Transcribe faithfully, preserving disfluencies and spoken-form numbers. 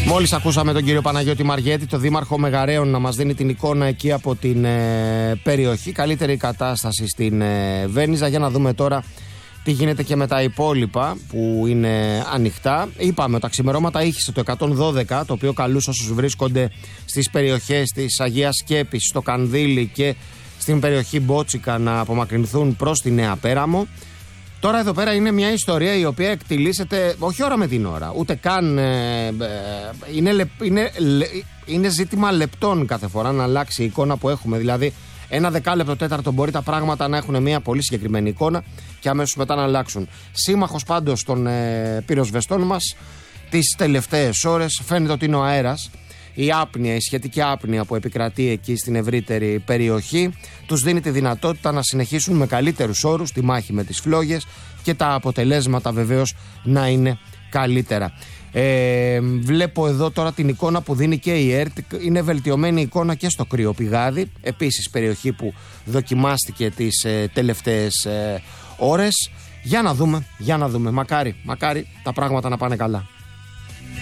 Μόλις ακούσαμε τον κύριο Παναγιώτη Μαριέτη, το δήμαρχο Μεγαρέων, να μας δίνει την εικόνα εκεί από την ε, περιοχή. Καλύτερη κατάσταση στην ε, Βένιζα. Για να δούμε τώρα τι γίνεται και με τα υπόλοιπα που είναι ανοιχτά. Είπαμε, τα ξημερώματα ήχησε το εκατόν δώδεκα, το οποίο καλούσε όσους βρίσκονται στις περιοχές της Αγίας Σκέπης, στο Κανδύλι και στην περιοχή Μπότσικα να απομακρυνθούν προς τη Νέα Πέραμο. Τώρα εδώ πέρα είναι μια ιστορία η οποία εκτιλήσεται όχι ώρα με την ώρα, ούτε καν ε, ε, είναι, είναι, είναι ζήτημα λεπτών κάθε φορά να αλλάξει η εικόνα που έχουμε. Δηλαδή ένα δεκάλεπτο τέταρτο μπορεί τα πράγματα να έχουν μια πολύ συγκεκριμένη εικόνα και αμέσως μετά να αλλάξουν. Σύμμαχος πάντως των ε, πυροσβεστών μας τις τελευταίες ώρες φαίνεται ότι είναι ο αέρας. Η άπνοια, η σχετική άπνοια που επικρατεί εκεί στην ευρύτερη περιοχή τους δίνει τη δυνατότητα να συνεχίσουν με καλύτερους όρους τη μάχη με τις φλόγες και τα αποτελέσματα βεβαίως να είναι καλύτερα. Ε, βλέπω εδώ τώρα την εικόνα που δίνει και η ΕΡΤ. Είναι βελτιωμένη εικόνα και στο Κρυοπηγάδι, επίσης περιοχή που δοκιμάστηκε τις ε, τελευταίες ε, ώρες. Για να δούμε, για να δούμε. Μακάρι, μακάρι τα πράγματα να πάνε καλά.